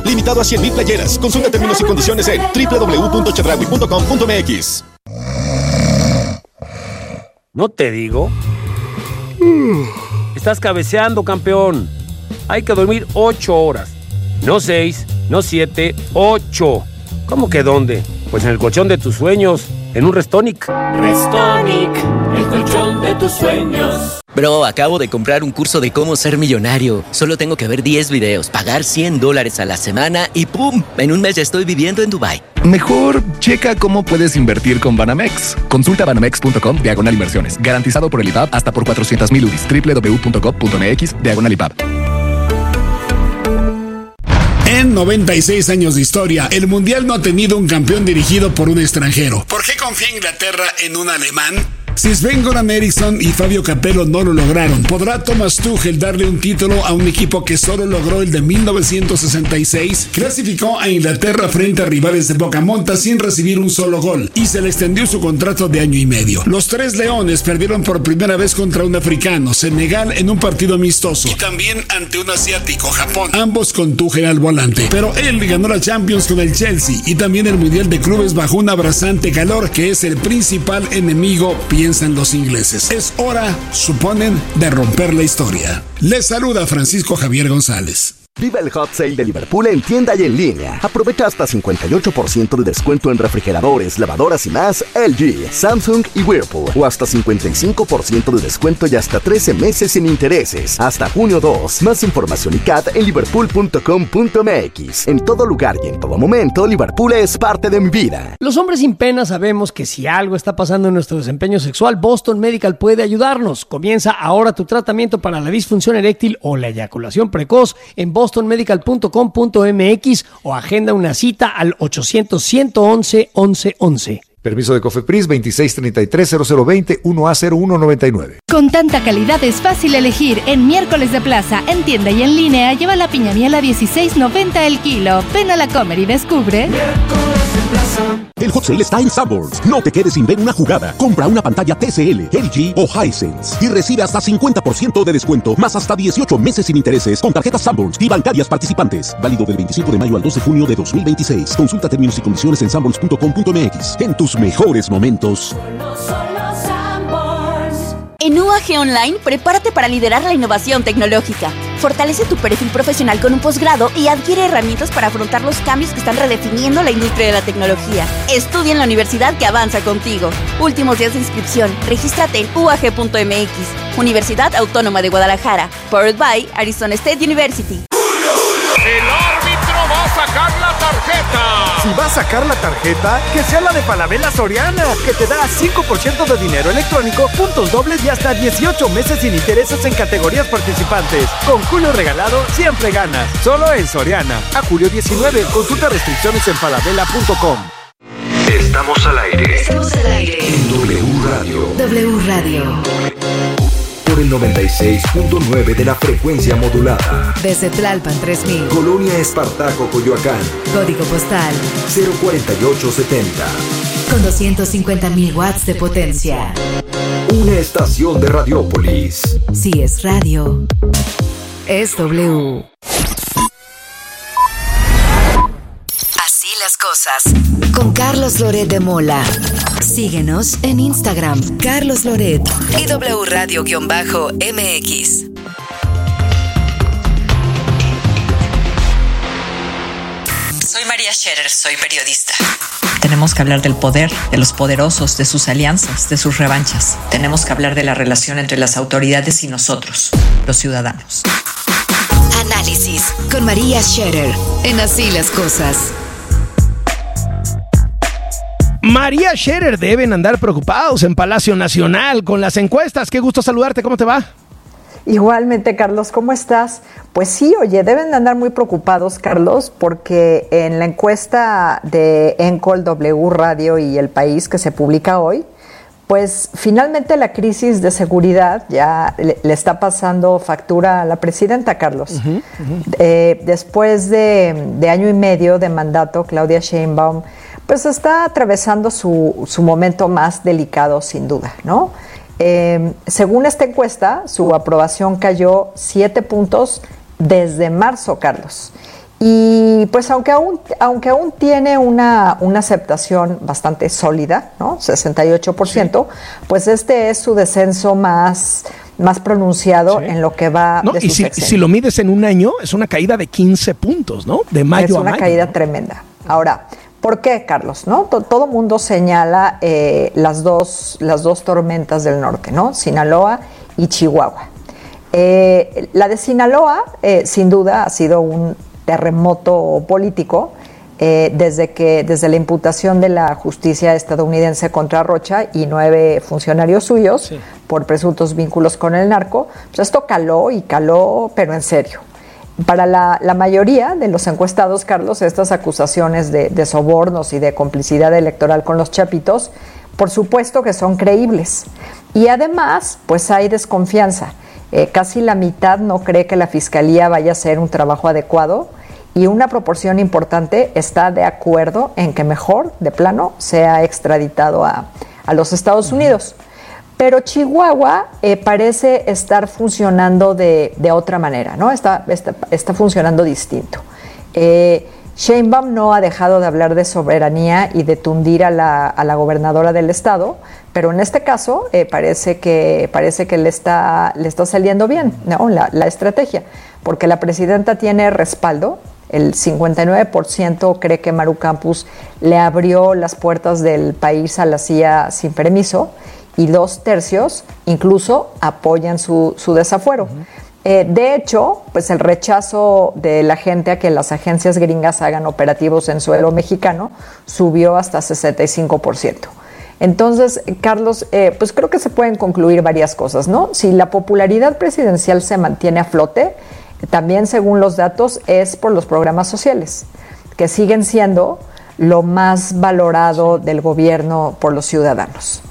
Limitado a 100,000 playeras. Consulta términos y condiciones en www.chedraui.com.mx. ¿No te digo? Estás cabeceando, campeón. Hay que dormir 8 horas. No 6, no 7, 8. ¿Cómo que dónde? Pues en el colchón de tus sueños, en un Restonic. Restonic, el colchón de tus sueños. Bro, acabo de comprar un curso de cómo ser millonario. Solo tengo que ver 10 videos, pagar $100 a la semana y ¡pum! En un mes ya estoy viviendo en Dubái. Mejor checa cómo puedes invertir con Banamex. Consulta banamex.com/inversiones. Garantizado por el IPAB hasta por 400,000 UDIs. www.gov.mx/IPAB. En 96 años de historia, el Mundial no ha tenido un campeón dirigido por un extranjero. ¿Por qué confía Inglaterra en un alemán? Si Sven-Göran Eriksson y Fabio Capello no lo lograron, ¿podrá Thomas Tuchel darle un título a un equipo que solo logró el de 1966? Clasificó a Inglaterra frente a rivales de Bocamontas sin recibir un solo gol y se le extendió su contrato de año y medio. Los Tres Leones perdieron por primera vez contra un africano, Senegal, en un partido amistoso, y también ante un asiático, Japón, ambos con Tuchel al volante. Pero él ganó la Champions con el Chelsea y también el Mundial de Clubes bajo un abrasante calor que es el principal enemigo, piensan los ingleses. Es hora, suponen, de romper la historia. Les saluda Francisco Javier González. Viva el Hot Sale de Liverpool en tienda y en línea. Aprovecha hasta 58% de descuento en refrigeradores, lavadoras y más LG, Samsung y Whirlpool. O hasta 55% de descuento y hasta 13 meses sin intereses. Hasta junio 2. Más información y CAT en liverpool.com.mx. En todo lugar y en todo momento, Liverpool es parte de mi vida. Los hombres sin pena sabemos que si algo está pasando en nuestro desempeño sexual, Boston Medical puede ayudarnos. Comienza ahora tu tratamiento para la disfunción eréctil o la eyaculación precoz en bostonmedical.com.mx o agenda una cita al 800-111-1111. Permiso de Cofepris 2633-0020 1A0199. Con tanta calidad es fácil elegir. En Miércoles de Plaza, en tienda y en línea, lleva la piña miel a $16.90 el kilo. Ven a la Comer y descubre. El Hot Sale está en Sanborns. No te quedes sin ver una jugada. Compra una pantalla TCL, LG o Hisense y recibe hasta 50% de descuento, más hasta 18 meses sin intereses con tarjetas Sanborns y bancarias participantes. Válido del 25 de mayo al 2 de junio de 2026. Consulta términos y condiciones en sanborns.com.mx. En tus mejores momentos. En UAG Online, prepárate para liderar la innovación tecnológica. Fortalece tu perfil profesional con un posgrado y adquiere herramientas para afrontar los cambios que están redefiniendo la industria de la tecnología. Estudia en la universidad que avanza contigo. Últimos días de inscripción. Regístrate en uag.mx. Universidad Autónoma de Guadalajara. Powered by Arizona State University. El árbitro va a sacar la tarjeta. Si va a sacar la tarjeta, que sea la de Falabella Soriana, que te da 5% de dinero electrónico, puntos dobles y hasta 18 meses sin intereses en categorías participantes. Con Julio regalado, siempre ganas. Solo en Soriana. A julio 19. Consulta restricciones en falabella.com. Estamos al aire. Estamos al aire. En W Radio. W Radio. Por el 96.9 de la frecuencia modulada. Desde Tlalpan 3000. Colonia Espartaco, Coyoacán. Código postal 04870. Con 250,000 watts de potencia. Una estación de Radiópolis. Si es radio, es W. Así las cosas. Con Carlos Loret de Mola. Síguenos en Instagram, Carlos Loret y W Radio-MX. Soy María Scherer, soy periodista. Tenemos que hablar del poder, de los poderosos, de sus alianzas, de sus revanchas. Tenemos que hablar de la relación entre las autoridades y nosotros, los ciudadanos. Análisis con María Scherer en Así las Cosas. María Scherer, deben andar preocupados en Palacio Nacional con las encuestas. Qué gusto saludarte, ¿cómo te va? Igualmente, Carlos, ¿cómo estás? Pues sí, oye, deben andar muy preocupados, Carlos, porque en la encuesta de Encol, W Radio y El País que se publica hoy, pues finalmente la crisis de seguridad ya le está pasando factura a la presidenta, Carlos. Después de año y medio de mandato, Claudia Sheinbaum pues está atravesando su momento más delicado, sin duda, ¿no? Según esta encuesta, su aprobación cayó 7 puntos desde marzo, Carlos. Y pues aunque aún tiene una aceptación bastante sólida, ¿no? 68%, pues este es su descenso más pronunciado en lo que va de su sexenio. Si lo mides en un año, es una caída de 15 puntos, ¿no? De mayo a mayo. Es una caída tremenda. Ahora, ¿por qué, Carlos? ¿No? Todo mundo señala las dos tormentas del norte, ¿no? Sinaloa y Chihuahua. La de Sinaloa, sin duda, ha sido un terremoto político desde la imputación de la justicia estadounidense contra Rocha y 9 funcionarios suyos por presuntos vínculos con el narco. Pues esto caló, pero en serio. Para la mayoría de los encuestados, Carlos, estas acusaciones de sobornos y de complicidad electoral con los chapitos, por supuesto que son creíbles. Y además, pues hay desconfianza. Casi la mitad no cree que la Fiscalía vaya a hacer un trabajo adecuado y una proporción importante está de acuerdo en que mejor, de plano, sea extraditado a los Estados Unidos. Pero Chihuahua parece estar funcionando de otra manera, ¿no? Está funcionando distinto. Sheinbaum no ha dejado de hablar de soberanía y de tundir a la gobernadora del estado, pero en este caso parece que le está saliendo bien, ¿no? La estrategia, porque la presidenta tiene respaldo. El 59% cree que Maru Campos le abrió las puertas del país a la CIA sin permiso y 2/3 incluso apoyan su desafuero. De hecho, pues el rechazo de la gente a que las agencias gringas hagan operativos en suelo mexicano subió hasta 65%. Entonces, Carlos, pues creo que se pueden concluir varias cosas, ¿no? Si la popularidad presidencial se mantiene a flote, también según los datos es por los programas sociales, que siguen siendo lo más valorado del gobierno por los ciudadanos.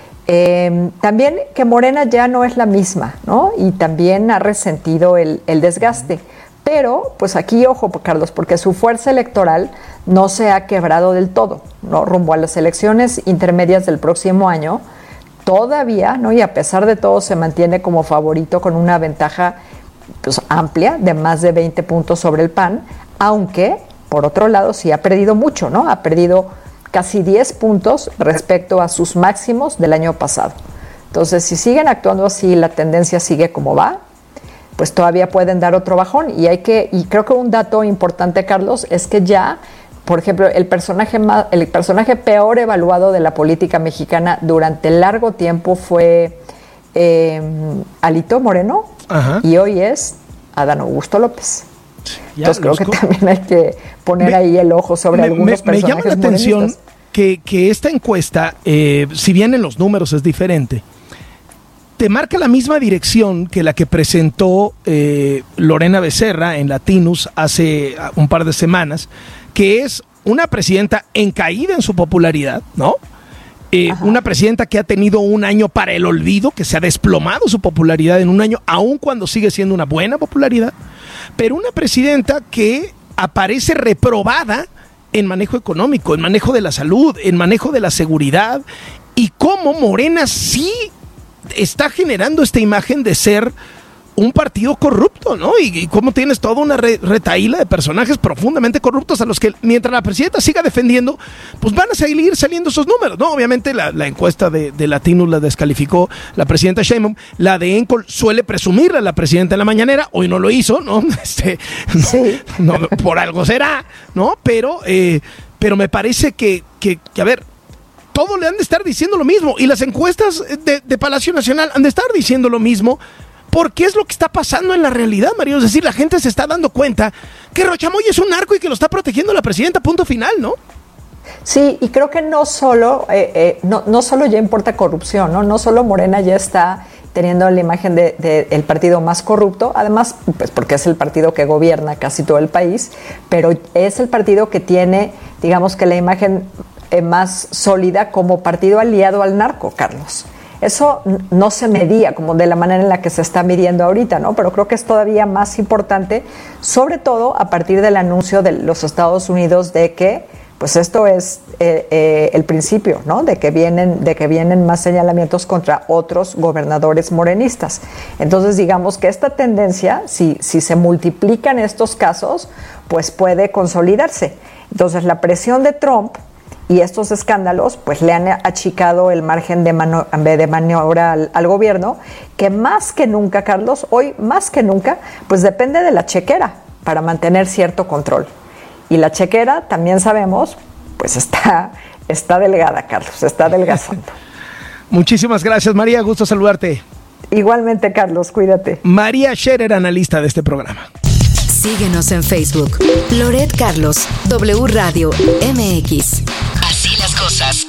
También que Morena ya no es la misma, ¿no? Y también ha resentido el desgaste. Pero, pues aquí, ojo, Carlos, porque su fuerza electoral no se ha quebrado del todo, ¿no? Rumbo a las elecciones intermedias del próximo año, todavía, ¿no? Y a pesar de todo, se mantiene como favorito con una ventaja pues amplia de más de 20 puntos sobre el PAN, aunque, por otro lado, sí ha perdido mucho, ¿no? Ha perdido casi 10 puntos respecto a sus máximos del año pasado. Entonces, si siguen actuando así, la tendencia sigue como va, pues todavía pueden dar otro bajón. Y creo que un dato importante, Carlos, es que ya, por ejemplo, el personaje peor evaluado de la política mexicana durante largo tiempo fue Alito Moreno. Ajá. Y hoy es Adán Augusto López. Entonces creo que también hay que poner ahí el ojo sobre algunos personajes. Me llama la atención que esta encuesta, si bien en los números es diferente, te marca la misma dirección que la que presentó Lorena Becerra en Latinus hace un par de semanas, que es una presidenta en caída en su popularidad, ¿no? Una presidenta que ha tenido un año para el olvido, que se ha desplomado su popularidad en un año, aun cuando sigue siendo una buena popularidad, pero una presidenta que aparece reprobada en manejo económico, en manejo de la salud, en manejo de la seguridad, y cómo Morena sí está generando esta imagen de ser un partido corrupto, ¿no? Y cómo tienes toda una retahíla de personajes profundamente corruptos a los que, mientras la presidenta siga defendiendo, pues van a seguir saliendo esos números, ¿no? Obviamente la encuesta de Latinus la descalificó la presidenta Sheinbaum, la de Encol suele presumirle a la presidenta en la mañanera, hoy no lo hizo, ¿no? Sí. No, por algo será, ¿no? Pero me parece que a ver, todos le han de estar diciendo lo mismo, y las encuestas de Palacio Nacional han de estar diciendo lo mismo, porque es lo que está pasando en la realidad, Mario. Es decir, la gente se está dando cuenta que Rochamoy es un narco y que lo está protegiendo la presidenta, punto final, ¿no? Sí, y creo que no solo ya importa corrupción, ¿no? No solo Morena ya está teniendo la imagen del partido más corrupto, además, pues porque es el partido que gobierna casi todo el país, pero es el partido que tiene, digamos que la imagen más sólida como partido aliado al narco, Carlos. Eso no se medía como de la manera en la que se está midiendo ahorita, ¿no? Pero creo que es todavía más importante, sobre todo a partir del anuncio de los Estados Unidos de que pues esto es el principio, ¿no? De que vienen más señalamientos contra otros gobernadores morenistas. Entonces, digamos que esta tendencia, si se multiplican estos casos, pues puede consolidarse. Entonces, la presión de Trump y estos escándalos, pues le han achicado el margen de maniobra al gobierno, que más que nunca, Carlos, hoy más que nunca, pues depende de la chequera para mantener cierto control. Y la chequera, también sabemos, pues está delgada, Carlos, está adelgazando. Muchísimas gracias, María, gusto saludarte. Igualmente, Carlos, cuídate. María Scherer, analista de este programa. Síguenos en Facebook. Loret Carlos, W Radio MX. Así las cosas.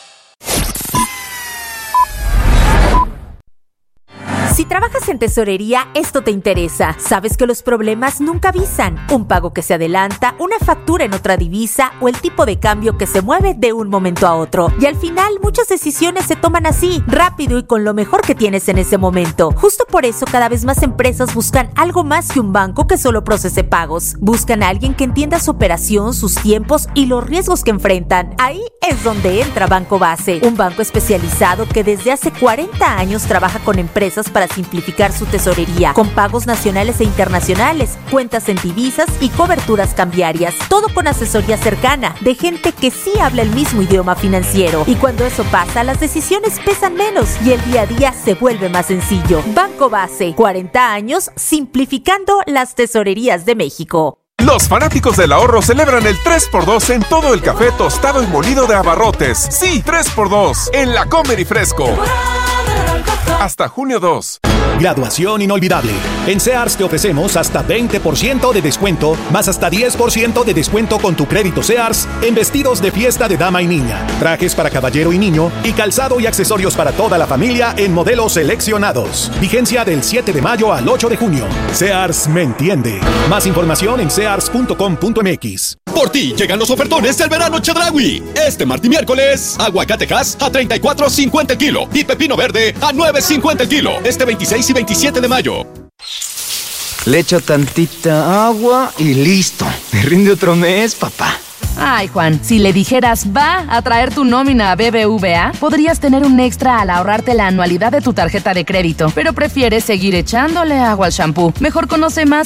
Si trabajas en tesorería, esto te interesa. Sabes que los problemas nunca avisan. Un pago que se adelanta, una factura en otra divisa o el tipo de cambio que se mueve de un momento a otro. Y al final, muchas decisiones se toman así, rápido y con lo mejor que tienes en ese momento. Justo por eso, cada vez más empresas buscan algo más que un banco que solo procese pagos. Buscan a alguien que entienda su operación, sus tiempos y los riesgos que enfrentan. Ahí es donde entra Banco Base, un banco especializado que desde hace 40 años trabaja con empresas para simplificar su tesorería, con pagos nacionales e internacionales, cuentas en divisas y coberturas cambiarias. Todo con asesoría cercana, de gente que sí habla el mismo idioma financiero. Y cuando eso pasa, las decisiones pesan menos y el día a día se vuelve más sencillo. Banco Base, 40 años simplificando las tesorerías de México. Los fanáticos del ahorro celebran el 3x2 en todo el café tostado y molido de Abarrotes. Sí, 3x2 en La Comer y Fresco. Hasta junio 2. Graduación inolvidable. En Sears te ofrecemos hasta 20% de descuento, más hasta 10% de descuento con tu crédito Sears en vestidos de fiesta de dama y niña, trajes para caballero y niño y calzado y accesorios para toda la familia en modelos seleccionados. Vigencia del 7 de mayo al 8 de junio. Sears me entiende. Más información en sears.com.mx. Por ti llegan los ofertones del verano Chedraui. Este martes y miércoles, aguacate Hass a $34.50 el kilo y pepino verde a $9.50 el kilo. Este 26 y 27 de mayo. Le echo tantita agua y listo. Me rinde otro mes, papá. Ay, Juan, si le dijeras va a traer tu nómina a BBVA, podrías tener un extra al ahorrarte la anualidad de tu tarjeta de crédito, pero prefieres seguir echándole agua al shampoo. Mejor conoce más